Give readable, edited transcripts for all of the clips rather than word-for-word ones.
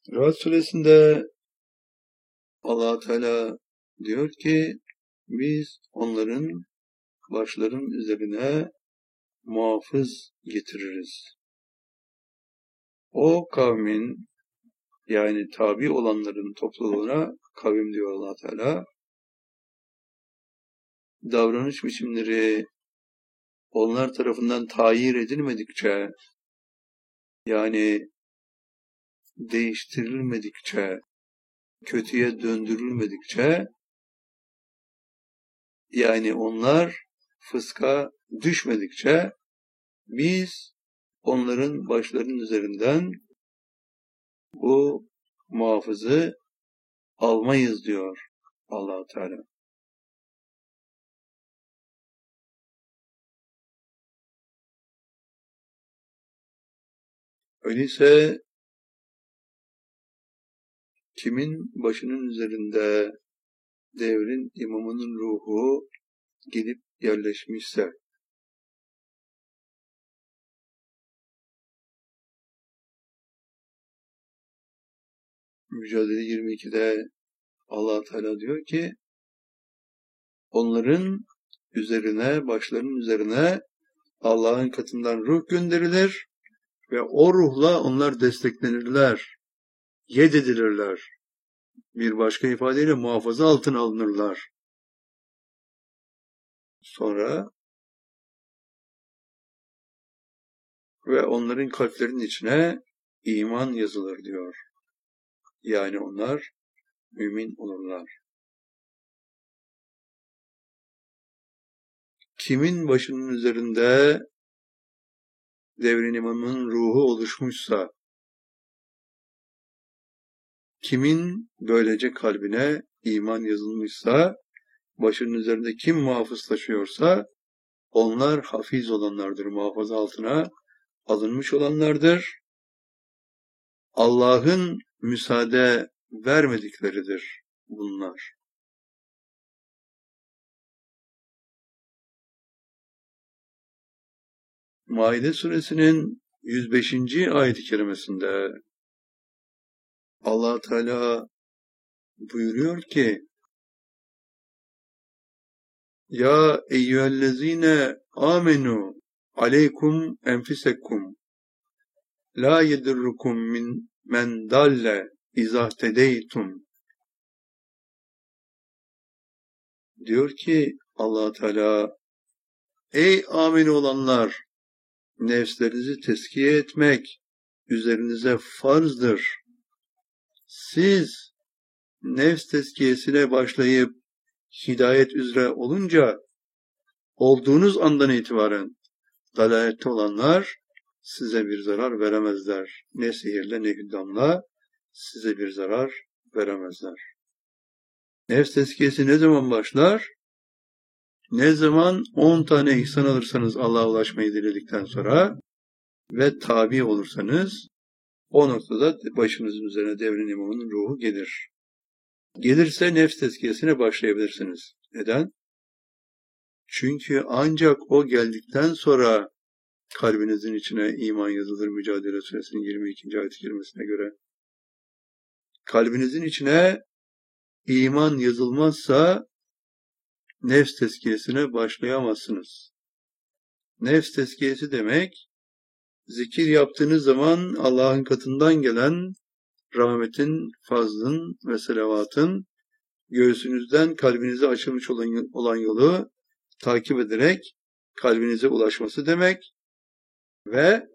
Rahat suresinde Allah Teala diyor ki biz onların başların üzerine muhafız getiririz. O kavmin yani tabi olanların topluluğuna kavim diyor Allah Teala. Davranış biçimleri onlar tarafından tayir edilmedikçe yani değiştirilmedikçe, kötüye döndürülmedikçe yani onlar fıska düşmedikçe biz onların başlarının üzerinden bu muhafızı almayız diyor Allah Teala. Öyleyse kimin başının üzerinde devrin imamının ruhu gelip yerleşmişse Mücadele 22'de Allah Teala diyor ki onların üzerine, başlarının üzerine Allah'ın katından ruh gönderilir ve o ruhla onlar desteklenirler, yededilirler. Bir başka ifadeyle muhafaza altına alınırlar. Sonra ve onların kalplerinin içine iman yazılır diyor. Yani onlar mümin olurlar. Kimin başının üzerinde devrin imamının ruhu oluşmuşsa, kimin böylece kalbine iman yazılmışsa, başının üzerinde kim muhafız taşıyorsa, onlar hafiz olanlardır, muhafaza altına alınmış olanlardır. Allah'ın müsaade vermedikleridir bunlar. Maide suresinin 105. ayet-i kerimesinde Allah Teala buyuruyor ki Ya eyyühellezine amenu aleykum enfisekum la yedurrukum min men dalle izahtedeytum diyor ki Allah Teala ey amin olanlar nefslerinizi tezkiye etmek üzerinize farzdır. Siz nefs tezkiyesine başlayıp hidayet üzere olunca olduğunuz andan itibaren dalalette olanlar size bir zarar veremezler. Ne sihirle ne hüddamla size bir zarar veremezler. Nefs tezkiyesi ne zaman başlar? Ne zaman 10 tane ihsan alırsanız Allah'a ulaşmayı diledikten sonra ve tabi olursanız o noktada başınızın üzerine devrin imamının ruhu gelir. Gelirse nefs tezkiyesine başlayabilirsiniz. Neden? Çünkü ancak o geldikten sonra kalbinizin içine iman yazılır Mücadele Suresinin 22. ayet-i kerimesine göre. Kalbinizin içine iman yazılmazsa nefs tezkiyesine başlayamazsınız. Nefs tezkiyesi demek, zikir yaptığınız zaman Allah'ın katından gelen rahmetin, fazlın ve selavatın göğsünüzden kalbinize açılmış olan yolu takip ederek kalbinize ulaşması demek ve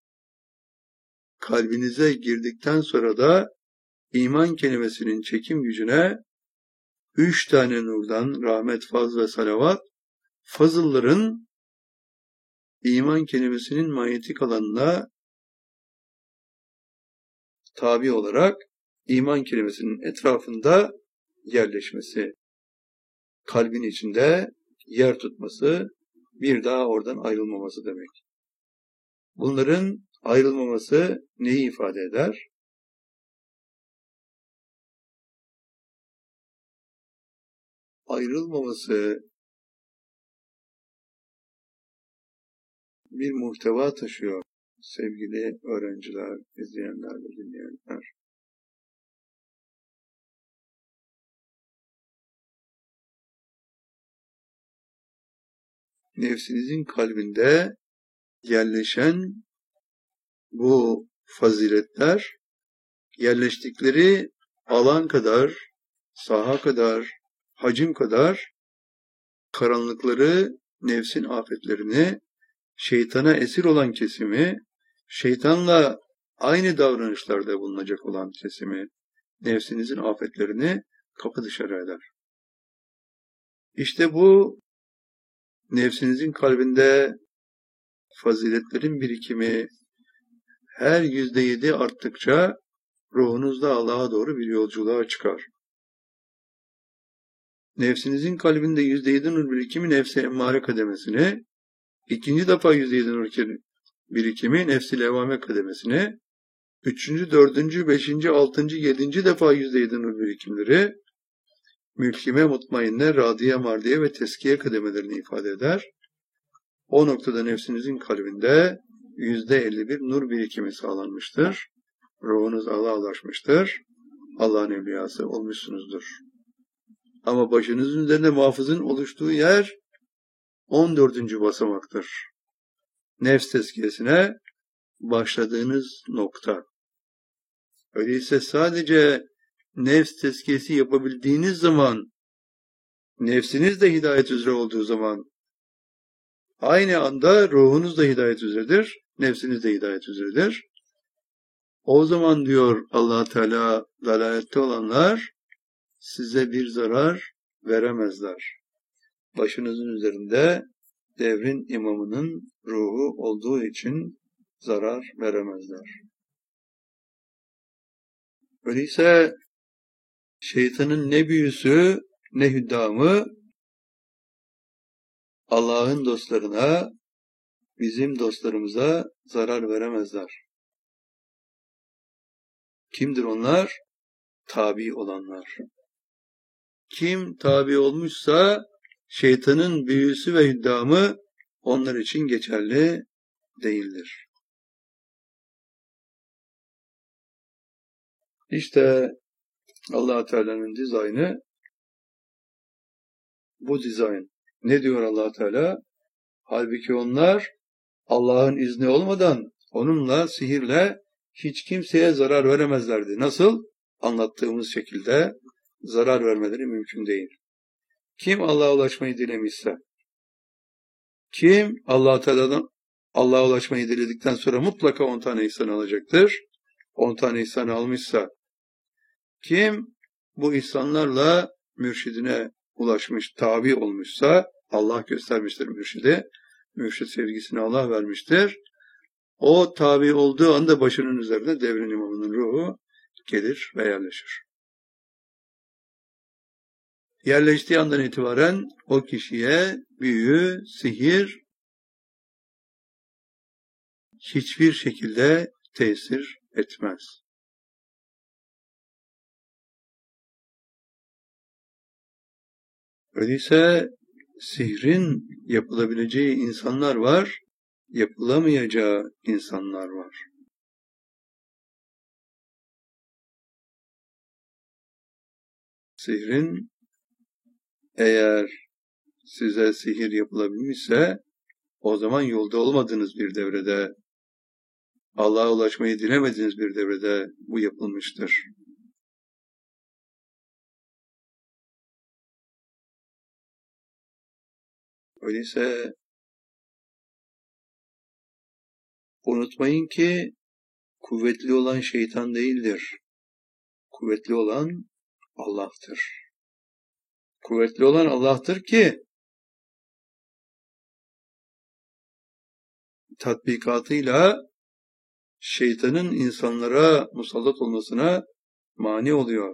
kalbinize girdikten sonra da iman kelimesinin çekim gücüne 3 tane nurdan rahmet, faz ve salavat fazılların iman kelimesinin manyetik alanına tabi olarak iman kelimesinin etrafında yerleşmesi, kalbin içinde yer tutması, bir daha oradan ayrılmaması demek. Bunların ayrılmaması neyi ifade eder? Ayrılmaması bir muhteva taşıyor sevgili öğrenciler, izleyenler ve dinleyenler. nefsinizin kalbinde yerleşen bu faziletler, yerleştikleri alan kadar, saha kadar, hacim kadar karanlıkları, nefsin afetlerini, şeytana esir olan kesimi, şeytanla aynı davranışlarda bulunacak olan kesimi, nefsinizin afetlerini kapı dışarı eder. İşte bu nefsinizin kalbinde faziletlerin birikimi her %7 arttıkça ruhunuzda Allah'a doğru bir yolculuğa çıkar. Nefsinizin kalbinde %7 nur birikimi nefsi emmare kademesini, ikinci defa %7 nur birikimi nefsi levvame kademesini, üçüncü, dördüncü, beşinci, altıncı, yedinci defa %7 nur birikimleri, mülkime, mutmainne, radiye, mardiye ve teskiye kademelerini ifade eder. O noktada nefsinizin kalbinde %51 nur birikimi sağlanmıştır. Ruhunuz Allah'a ulaşmıştır. Allah'ın evliyası olmuşsunuzdur. Ama başınızın üzerinde muhafızın oluştuğu yer 14. basamaktır. Nefs tezkiyesine başladığınız nokta. Öyleyse sadece nefs tezkiyesi yapabildiğiniz zaman, nefsiniz de hidayet üzere olduğu zaman, aynı anda ruhunuz da hidayet üzeredir, nefsiniz de hidayet üzeredir. O zaman diyor Allah Teala, dalalette olanlar size bir zarar veremezler. Başınızın üzerinde devrin imamının ruhu olduğu için zarar veremezler. Öyleyse şeytanın ne büyüsü ne hüddamı Allah'ın dostlarına, bizim dostlarımıza zarar veremezler. Kimdir onlar? Tabi olanlar. Kim tabi olmuşsa şeytanın büyüsü ve hüddamı onlar için geçerli değildir. İşte Allah Teala'nın dizaynı bu dizayn. Ne diyor Allah Teala? Halbuki onlar Allah'ın izni olmadan onunla, sihirle hiç kimseye zarar veremezlerdi. Nasıl? Anlattığımız şekilde zarar vermeleri mümkün değil. Kim Allah'a ulaşmayı dilemişse, kim Allah Teala'dan Allah'a ulaşmayı diledikten sonra mutlaka 10 tane ihsan alacaktır. 10 tane ihsan almışsa, kim bu ihsanlarla mürşidine ulaşmış, tabi olmuşsa, Allah göstermiştir mürşidi, mürşid sevgisini Allah vermiştir. O tabi olduğu anda başının üzerine devrin imamının ruhu gelir ve yerleşir. Yerleştiği andan itibaren o kişiye büyü, sihir hiçbir şekilde tesir etmez. Öyleyse sihrin yapılabileceği insanlar var, yapılamayacağı insanlar var. Sihrin eğer size sihir yapılabilmişse o zaman yolda olmadığınız bir devrede, Allah'a ulaşmayı dilemediğiniz bir devrede bu yapılmıştır. Öyleyse unutmayın ki kuvvetli olan şeytan değildir. Kuvvetli olan Allah'tır. Kuvvetli olan Allah'tır ki tatbikatıyla şeytanın insanlara musallat olmasına mani oluyor.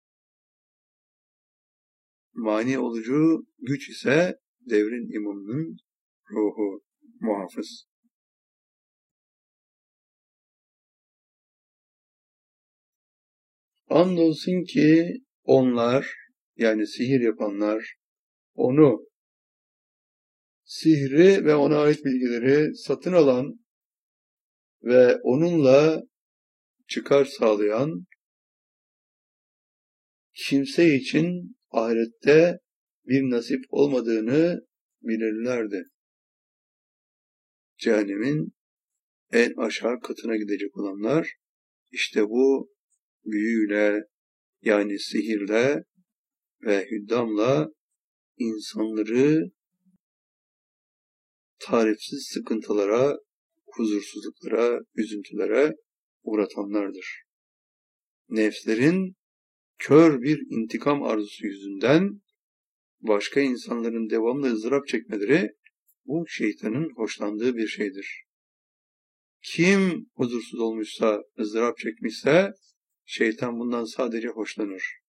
Mani olucu güç ise devrin imamının ruhu, muhafız. Andolsun ki onlar, yani sihir yapanlar, onu, sihri ve ona ait bilgileri satın alan ve onunla çıkar sağlayan kimse için ahirette bir nasip olmadığını bilirlerdi. cehennemin en aşağı katına gidecek olanlar, işte bu büyüyle, yani sihirle ve hüddamla insanları tarifsiz sıkıntılara, huzursuzluklara, üzüntülere uğratanlardır. Nefslerin kör bir intikam arzusu yüzünden başka insanların devamlı ızdırap çekmeleri bu şeytanın hoşlandığı bir şeydir. Kim huzursuz olmuşsa, ızdırap çekmişse şeytan bundan sadece hoşlanır.